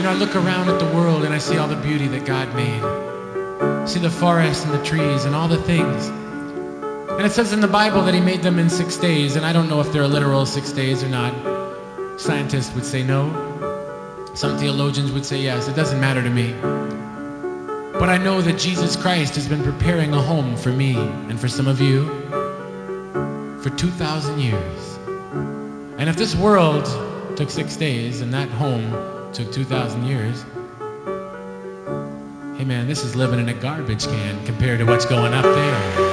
I look around at the world and I see all the beauty that God made. I see the forest and the trees and all the things. And it says in the Bible that he made them in 6 days, and I don't know if they're a literal 6 days or not. Scientists would say no. Some theologians would say yes. It doesn't matter to me. But I know that Jesus Christ has been preparing a home for me and for some of you for 2,000 years. And if this world took 6 days and that home took 2,000 years, hey man, this is living in a garbage can compared to what's going up there.